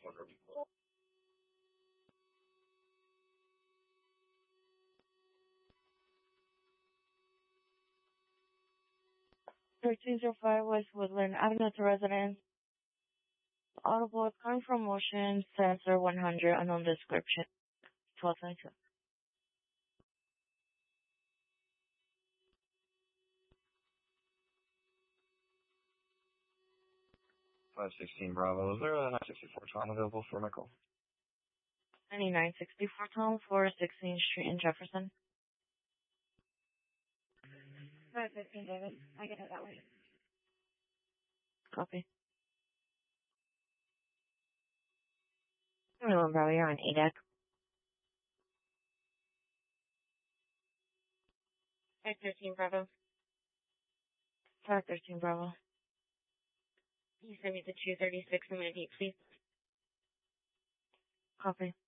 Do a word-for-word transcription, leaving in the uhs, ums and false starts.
thirteen oh five West Woodland Avenue to residence. Audible is coming from motion sensor one hundred, unknown description. twelve twenty-two. five sixteen Bravo. Is there a nine sixty-four Tom available for my call? ninety-nine sixty-four Tom for sixteenth Street in Jefferson. five fifteen, David. I get it that way. Copy. Hello, Bravo, you're on A D E C. five thirteen, Bravo. five thirteen Bravo. You send me the two thirty-six amenity, please. Copy.